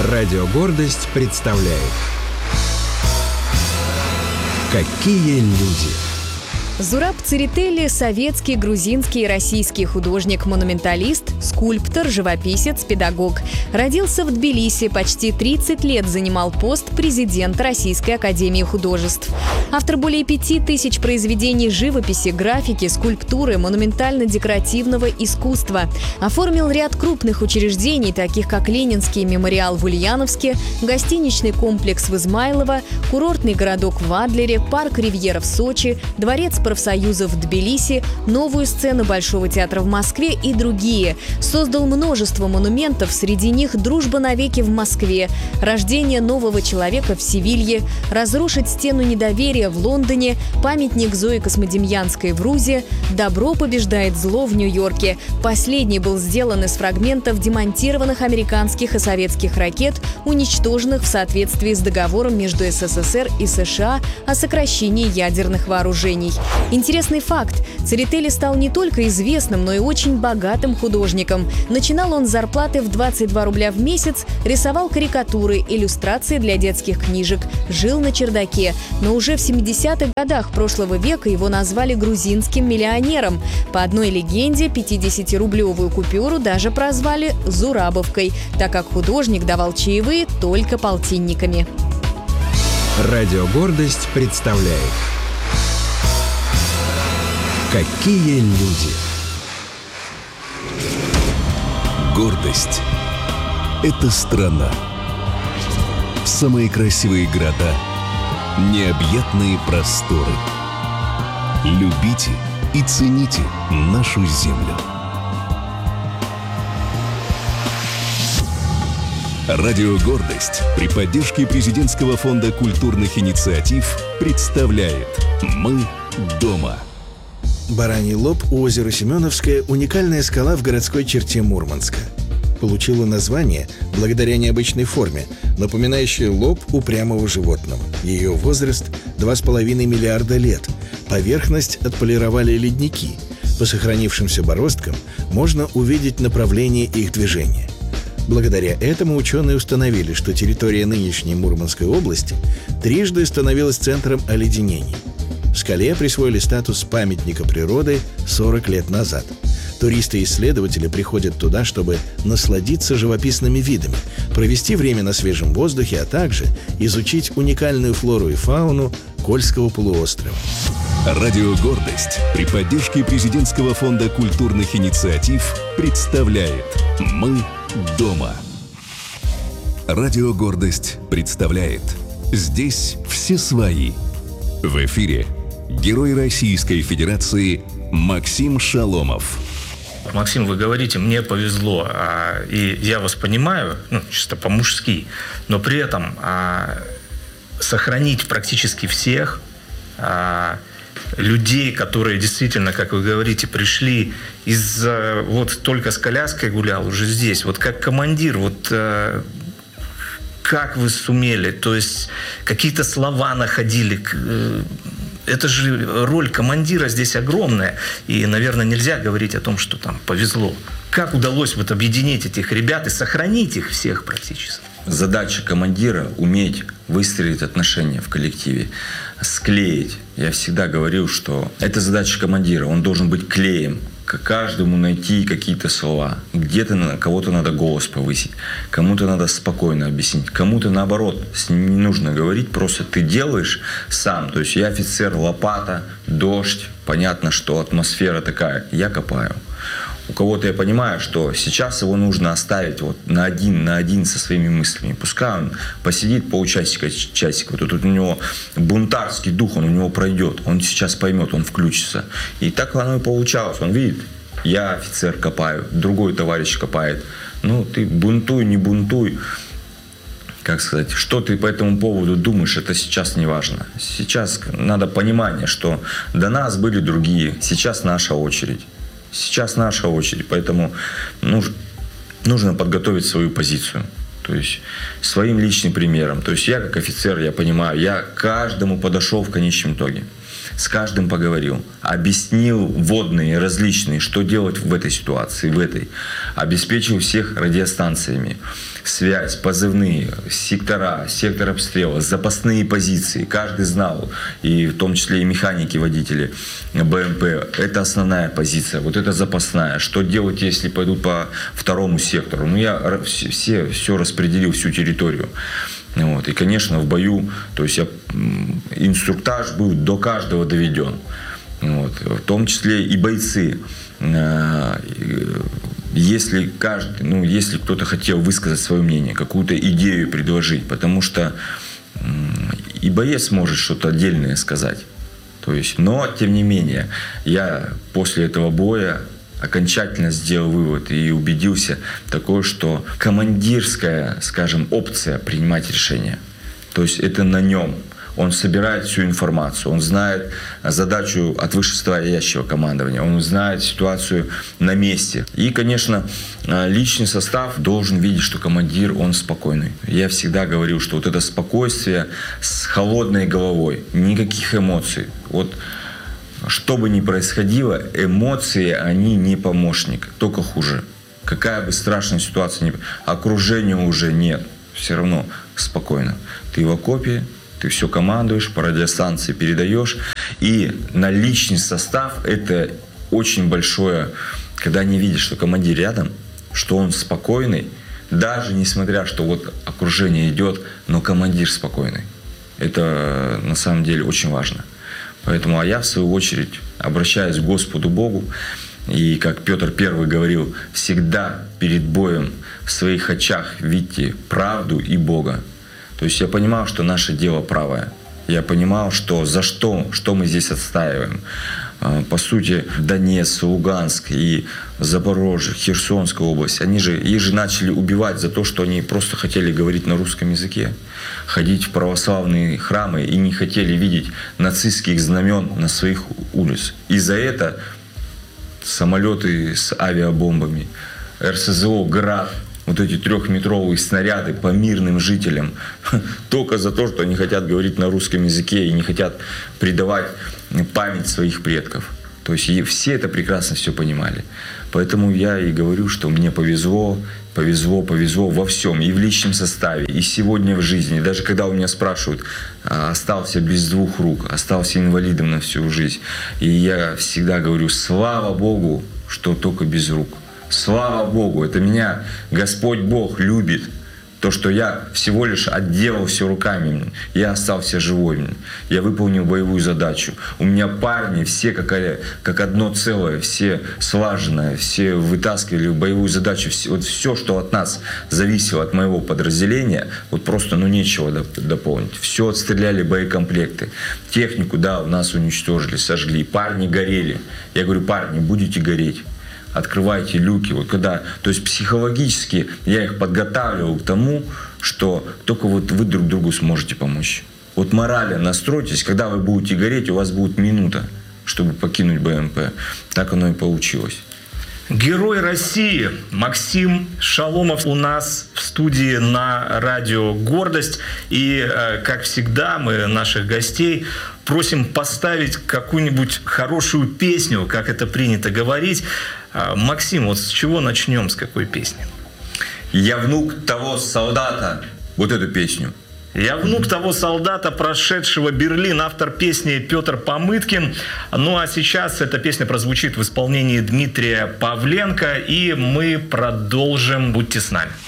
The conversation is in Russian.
Радио «Гордость» представляет «Какие люди». Зураб Церетели – советский, грузинский и российский художник-монументалист, скульптор, живописец, педагог. Родился в Тбилиси, почти 30 лет занимал пост президента Российской академии художеств. Автор более 5000 произведений живописи, графики, скульптуры, монументально-декоративного искусства. Оформил ряд крупных учреждений, таких как Ленинский мемориал в Ульяновске, гостиничный комплекс в Измайлово, курортный городок в Адлере, парк «Ривьера» в Сочи, дворец профсоюзов в Тбилиси, новую сцену Большого театра в Москве и другие. Создал множество монументов, среди них «Дружба навеки» в Москве, «Рождение нового человека» в Севилье, «Разрушить стену недоверия» в Лондоне, памятник Зои Космодемьянской в Рузе, «Добро побеждает зло» в Нью-Йорке. Последний был сделан из фрагментов демонтированных американских и советских ракет, уничтоженных в соответствии с договором между СССР и США о сокращении ядерных вооружений. Интересный факт. Церетели стал не только известным, но и очень богатым художником. Начинал он с зарплаты в 22 рубля в месяц, рисовал карикатуры, иллюстрации для детских книжек, жил на чердаке. Но уже в 70-х годах прошлого века его назвали грузинским миллионером. По одной легенде, 50-рублевую купюру даже прозвали «Зурабовкой», так как художник давал чаевые только полтинниками. Радио «Гордость» представляет «Какие люди». Гордость – это страна. Самые красивые города, необъятные просторы. Любите и цените нашу землю. Радио «Гордость» при поддержке Президентского фонда культурных инициатив представляет «Мы дома». Бараний лоб у озера Семеновское – уникальная скала в городской черте Мурманска. Получила название благодаря необычной форме, напоминающей лоб упрямого животного. Ее возраст – 2,5 миллиарда лет. Поверхность отполировали ледники. По сохранившимся бороздкам можно увидеть направление их движения. Благодаря этому ученые установили, что территория нынешней Мурманской области трижды становилась центром оледенений. Скале присвоили статус памятника природы 40 лет назад. Туристы и исследователи приходят туда, чтобы насладиться живописными видами, провести время на свежем воздухе, а также изучить уникальную флору и фауну Кольского полуострова. Радио «Гордость» при поддержке Президентского фонда культурных инициатив представляет «Мы дома». Радио «Гордость» представляет «Здесь все свои». В эфире герой Российской Федерации Максим Шаломов. Максим, вы говорите, мне повезло, и я вас понимаю, чисто по-мужски, но при этом сохранить практически всех людей, которые действительно, как вы говорите, пришли вот только с коляской гулял уже здесь, вот как командир, как вы сумели, то есть какие-то слова находили. Это же роль командира здесь огромная. И, наверное, нельзя говорить о том, что там повезло. Как удалось объединить этих ребят и сохранить их всех практически? Задача командира – уметь выстроить отношения в коллективе, склеить. Я всегда говорил, что это задача командира. Он должен быть клеем. К каждому найти какие-то слова. Где-то кого-то надо голос повысить, кому-то надо спокойно объяснить, кому-то наоборот, с ним не нужно говорить, просто ты делаешь сам. То есть я офицер, лопата, дождь, понятно, что атмосфера такая, я копаю. У кого-то я понимаю, что сейчас его нужно оставить на один со своими мыслями. Пускай он посидит полчасика, часик. Тут у него бунтарский дух, он у него пройдет. Он сейчас поймет, он включится. И так оно и получалось. Он видит, я офицер копаю, другой товарищ копает. Ты бунтуй, не бунтуй. Как сказать, что ты по этому поводу думаешь, это сейчас не важно. Сейчас надо понимание, что до нас были другие, сейчас наша очередь. Сейчас наша очередь, поэтому нужно подготовить свою позицию. То есть своим личным примером. То есть я как офицер, я понимаю, я к каждому подошел в конечном итоге. с каждым поговорил, объяснил вводные различные, что делать в этой ситуации, обеспечил всех радиостанциями, связь, позывные, сектора, сектор обстрела, запасные позиции, каждый знал, и в том числе и механики, водители БМП, это основная позиция, вот это запасная, что делать, если пойдут по второму сектору, я все распределил, всю территорию. Вот. И, конечно, в бою, то есть инструктаж был до каждого доведен. Вот. В том числе и бойцы. Если если кто-то хотел высказать свое мнение, какую-то идею предложить, потому что и боец может что-то отдельное сказать. То есть, но, тем не менее, я после этого боя окончательно сделал вывод и убедился такое, что командирская, скажем, опция принимать решения. То есть это на нем. Он собирает всю информацию, он знает задачу от вышестоящего командования, он знает ситуацию на месте. И, конечно, личный состав должен видеть, что командир, он спокойный. Я всегда говорил, что вот это спокойствие с холодной головой, никаких эмоций. Вот что бы ни происходило, эмоции, они не помощник, только хуже. Какая бы страшная ситуация ни была, окружения уже нет, все равно спокойно. Ты в окопе, ты все командуешь, по радиостанции передаешь. И на личный состав это очень большое, когда они видят, что командир рядом, что он спокойный, даже несмотря, что вот окружение идет, но командир спокойный. Это на самом деле очень важно. Поэтому, а я в свою очередь обращаюсь к Господу Богу. И как Петр I говорил, всегда перед боем в своих очах видите правду и Бога. То есть я понимал, что наше дело правое. Я понимал, что за что мы здесь отстаиваем. По сути, Донецк, Луганск и Запорожье, Херсонская область, их же начали убивать за то, что они просто хотели говорить на русском языке, ходить в православные храмы и не хотели видеть нацистских знамен на своих улицах. И за это самолеты с авиабомбами, РСЗО «Град», вот эти 3-метровые снаряды по мирным жителям, только за то, что они хотят говорить на русском языке и не хотят предавать память своих предков. То есть и все это прекрасно все понимали. Поэтому я и говорю, что мне повезло во всем. И в личном составе, и сегодня в жизни. Даже когда у меня спрашивают, остался без 2 рук, остался инвалидом на всю жизнь. И я всегда говорю, слава Богу, что только без рук. Слава Богу, это меня Господь Бог любит. То, что я всего лишь отделал все руками, я остался живой, я выполнил боевую задачу. У меня парни все как одно целое, все слаженное, все вытаскивали боевую задачу. Вот все, что от нас зависело, от моего подразделения, вот просто нечего дополнить. Все отстреляли боекомплекты. Технику, у нас уничтожили, сожгли. Парни горели. Я говорю, парни, будете гореть. Открывайте люки. То есть психологически я их подготавливал к тому, что только вот вы друг другу сможете помочь. Вот морально настройтесь, когда вы будете гореть, у вас будет минута, чтобы покинуть БМП. Так оно и получилось. Герой России Максим Шаломов у нас в студии на радио «Гордость». И, как всегда, мы наших гостей просим поставить какую-нибудь хорошую песню, как это принято говорить. Максим, вот с чего начнем, с какой песни? «Я внук того солдата». Вот эту песню. «Я внук того солдата, прошедшего Берлин», автор песни Петр Помыткин. Ну а сейчас эта песня прозвучит в исполнении Дмитрия Павленко, и мы продолжим. Будьте с нами.